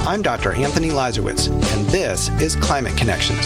I'm Dr. Anthony Lazarowitz, and this is Climate Connections.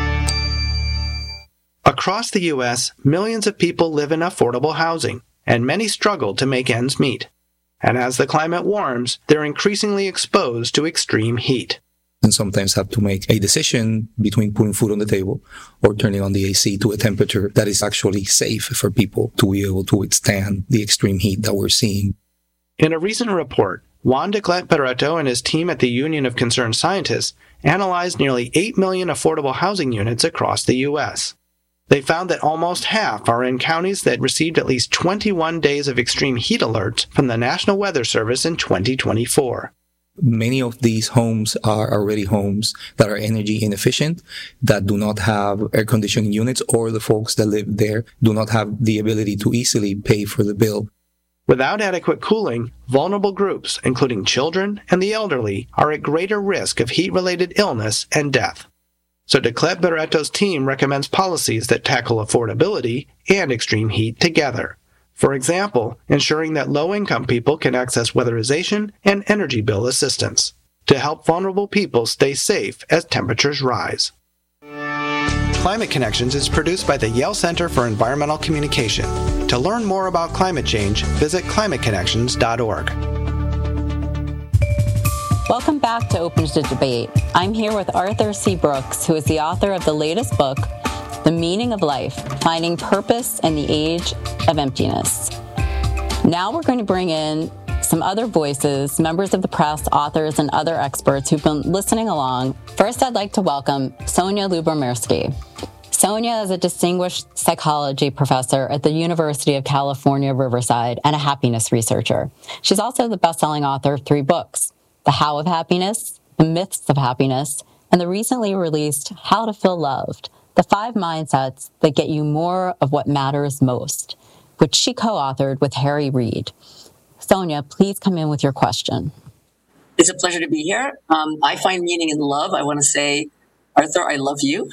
Across the U.S., millions of people live in affordable housing, and many struggle to make ends meet. And as the climate warms, they're increasingly exposed to extreme heat. And sometimes have to make a decision between putting food on the table or turning on the AC to a temperature that is actually safe for people to be able to withstand the extreme heat that we're seeing. In a recent report, Juan de Clet-Barreto and his team at the Union of Concerned Scientists analyzed nearly 8 million affordable housing units across the U.S. They found that almost half are in counties that received at least 21 days of extreme heat alerts from the National Weather Service in 2024. Many of these homes are already homes that are energy inefficient, that do not have air conditioning units, or the folks that live there do not have the ability to easily pay for the bill. Without adequate cooling, vulnerable groups, including children and the elderly, are at greater risk of heat-related illness and death. So de Clet-Barreto's team recommends policies that tackle affordability and extreme heat together. For example, ensuring that low-income people can access weatherization and energy bill assistance to help vulnerable people stay safe as temperatures rise. Climate Connections is produced by the Yale Center for Environmental Communication. To learn more about climate change, visit climateconnections.org. Welcome back to Open to Debate. I'm here with Arthur C. Brooks, who is the author of the latest book, The Meaning of Life, Finding Purpose in the Age of Emptiness. Now we're going to bring in some other voices, members of the press, authors, and other experts who've been listening along. First, I'd like to welcome Sonia Lyubomirsky. Sonia is a distinguished psychology professor at the University of California, Riverside, and a happiness researcher. She's also the best-selling author of 3 books, The How of Happiness, The Myths of Happiness, and the recently released How to Feel Loved, The 5 Mindsets That Get You More of What Matters Most, which she co-authored with Harry Reid. Sonia, please come in with your question. It's a pleasure to be here. I find meaning in love. I want to say, Arthur, I love you.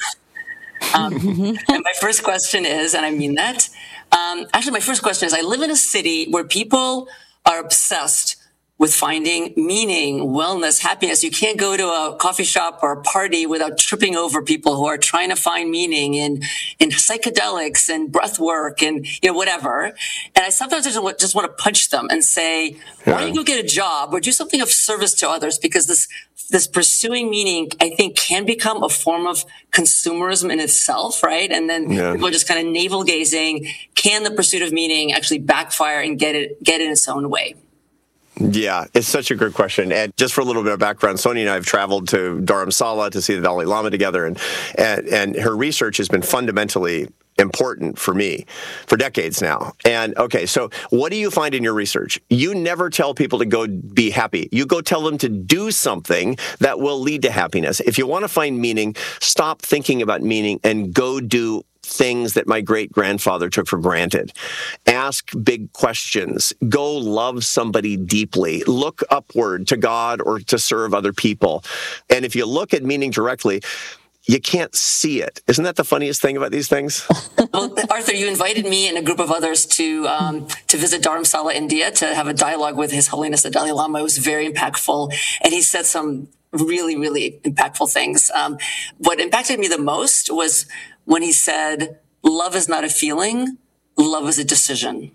And my first question is, and I mean that, actually my first question is, I live in a city where people are obsessed with finding meaning, wellness, happiness. You can't go to a coffee shop or a party without tripping over people who are trying to find meaning in psychedelics and breath work and, whatever. And I sometimes just want to punch them and say, why don't you go get a job or do something of service to others? Because this pursuing meaning, I think, can become a form of consumerism in itself, right? And then people are just kind of navel gazing. Can the pursuit of meaning actually backfire and get it in its own way? Yeah, it's such a good question. And just for a little bit of background, Sonia and I have traveled to Dharamsala to see the Dalai Lama together, and her research has been fundamentally important for me for decades now. And okay, so what do you find in your research? You never tell people to go be happy. You go tell them to do something that will lead to happiness. If you want to find meaning, stop thinking about meaning and go do things that my great-grandfather took for granted. Ask big questions. Go love somebody deeply. Look upward to God or to serve other people. And if you look at meaning directly, you can't see it. Isn't that the funniest thing about these things? Well, Arthur, you invited me and a group of others to visit Dharamsala, India, to have a dialogue with His Holiness the Dalai Lama. It was very impactful, and he said some really, really impactful things. What impacted me the most was when he said, love is not a feeling, love is a decision.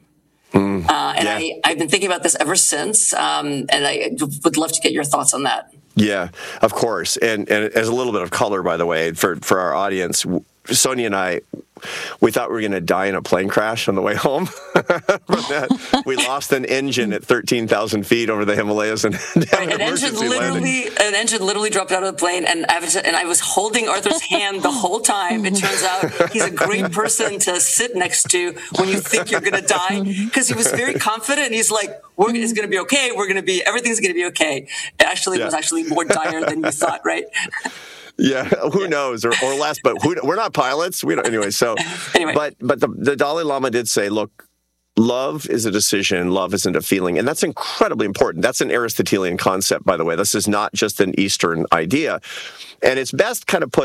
I've been thinking about this ever since, and I would love to get your thoughts on that. Yeah, of course. And as a little bit of color, by the way, for our audience, Sonia and I, we thought we were going to die in a plane crash on the way home from that. We lost an engine at 13,000 feet over the Himalayas, and an engine literally dropped out of the plane, and I was holding Arthur's hand the whole time. It turns out he's a great person to sit next to when you think you're going to die, because he was very confident. He's like, it's going to be okay. Everything's going to be okay. It was actually more dire than you thought, right? Yeah, who knows, or less, but we're not pilots. We don't anyway. So, but the Dalai Lama did say, look, love is a decision, love isn't a feeling, and that's incredibly important. That's an Aristotelian concept, by the way. This is not just an Eastern idea, and it's best kind of put